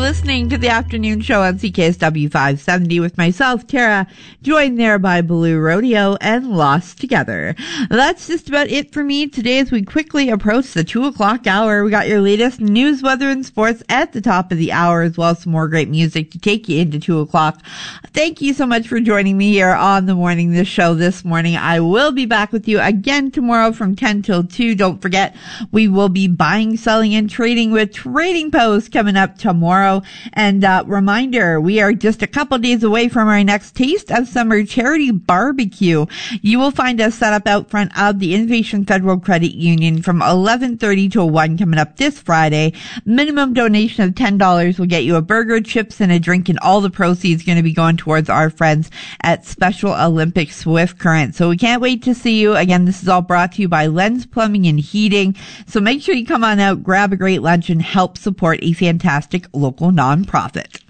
listening to the afternoon show on CKSW 570 with myself, Tara, joined there by Blue Rodeo and Lost Together. That's just about it for me today as we quickly approach the 2 o'clock hour. We got your latest news, weather, and sports at the top of the hour, as well as some more great music to take you into 2 o'clock. Thank you so much for joining me here on the Morning This Show this morning. I will be back with you again tomorrow from 10 till 2. Don't forget, we will be buying, selling, and trading with Trading Post coming up tomorrow. And reminder, we are just a couple days away from our next Taste of Summer charity barbecue. You will find us set up out front of the Innovation Federal Credit Union from 11:30 to 1 coming up this Friday. Minimum donation of $10 will get you a burger, chips, and a drink, and all the proceeds going to be going towards our friends at Special Olympics Swift Current. So we can't wait to see you. Again, this is all brought to you by Lens Plumbing and Heating. So make sure you come on out, grab a great lunch, and help support a fantastic local nonprofit.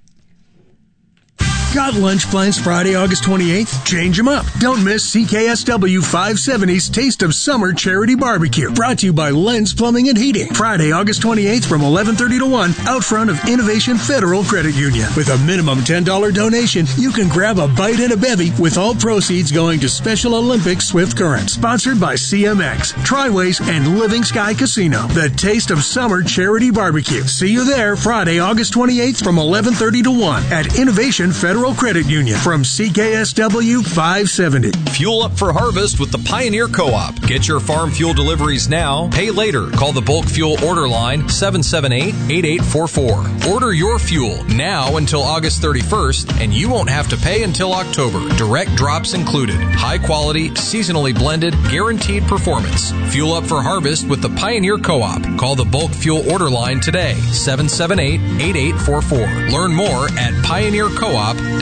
Got lunch plans Friday, August 28th? Change them up. Don't miss CKSW 570's Taste of Summer Charity Barbecue. Brought to you by Lens Plumbing and Heating. Friday, August 28th from 11:30 to 1 out front of Innovation Federal Credit Union. With a minimum $10 donation, you can grab a bite and a bevy with all proceeds going to Special Olympics Swift Current. Sponsored by CMX, Triways, and Living Sky Casino. The Taste of Summer Charity Barbecue. See you there Friday, August 28th from 11:30 to 1 at Innovation Federal Credit Union from CKSW 570. Fuel up for harvest with the Pioneer Co-op. Get your farm fuel deliveries now. Pay later. Call the bulk fuel order line 778-8844. Order your fuel now until August 31st, and you won't have to pay until October. Direct drops included. High quality, seasonally blended, guaranteed performance. Fuel up for harvest with the Pioneer Co-op. Call the bulk fuel order line today, 778-8844. Learn more at pioneercoop.ca.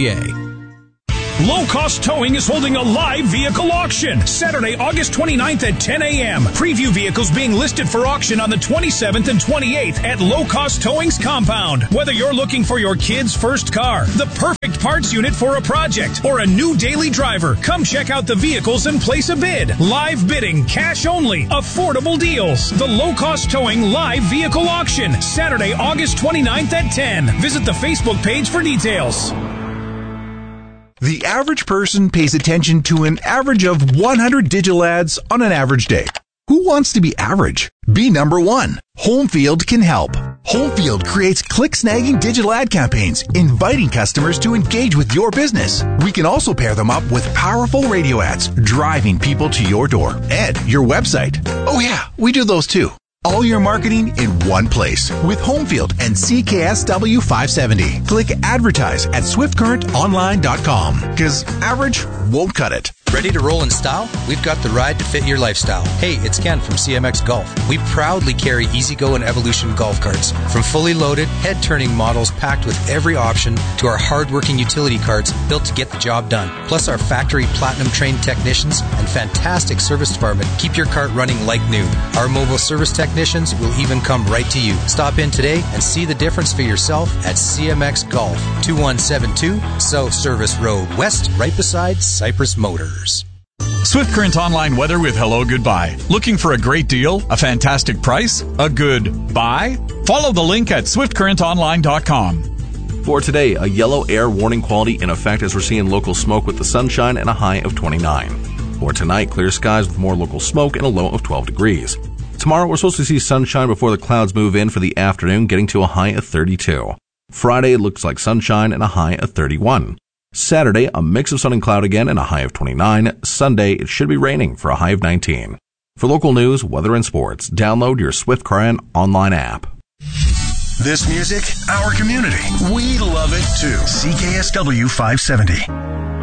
Low Cost Towing is holding a live vehicle auction Saturday, August 29th at 10 a.m. Preview vehicles being listed for auction on the 27th and 28th at Low Cost Towing's compound. Whether you're looking for your kid's first car, the perfect parts unit for a project, or a new daily driver, come check out the vehicles and place a bid. Live bidding, cash only, affordable deals. The Low Cost Towing live vehicle auction Saturday, August 29th at 10. Visit the Facebook page for details. The average person pays attention to an average of 100 digital ads on an average day. Who wants to be average? Be number one. Homefield can help. Homefield creates click-snagging digital ad campaigns, inviting customers to engage with your business. We can also pair them up with powerful radio ads, driving people to your door and your website. Oh yeah, we do those too. All your marketing in one place with Homefield and CKSW 570. Click advertise at swiftcurrentonline.com because average won't cut it. Ready to roll in style? We've got the ride to fit your lifestyle. Hey, it's Ken from CMX Golf. We proudly carry E-Z-GO and Evolution golf carts. From fully loaded, head-turning models packed with every option to our hard-working utility carts built to get the job done. Plus our factory platinum-trained technicians and fantastic service department keep your cart running like new. Our mobile service technicians will even come right to you. Stop in today and see the difference for yourself at CMX Golf, 2172 South Service Road West, right beside Cypress Motors. Swift Current Online weather with Hello Goodbye. Looking for a great deal? A fantastic price? A good buy? Follow the link at swiftcurrentonline.com. For today, a yellow air warning quality in effect as we're seeing local smoke with the sunshine and a high of 29. For tonight, clear skies with more local smoke and a low of 12 degrees. Tomorrow, we're supposed to see sunshine before the clouds move in for the afternoon, getting to a high of 32. Friday, it looks like sunshine and a high of 31. Saturday, a mix of sun and cloud again and a high of 29. Sunday, it should be raining for a high of 19. For local news, weather, and sports, download your Swift Current online app. This music, our community. We love it too. CKSW 570.